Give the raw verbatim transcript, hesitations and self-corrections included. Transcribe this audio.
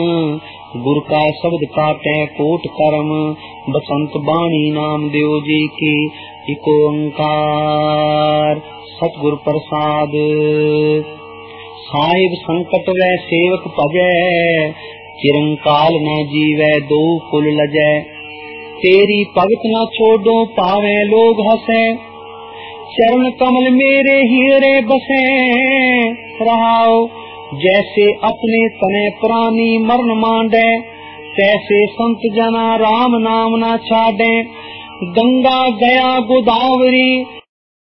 गुर का शब्द काटे कोट कर्म, बसंत बाणी नाम देव जी की इको ओंकार। सतगुर प्रसाद। साहिब संकट व सेवक भजै, चिरंकाल न जीवै दो कुल लजै। तेरी भगत न छोड़ो पावे लोग हंसै, चरण कमल मेरे हीरे बसे। रहाओ जैसे अपने तने प्राणी मरण मांडे, तैसे संत जना राम नाम ना छाडे। गंगा गया गोदावरी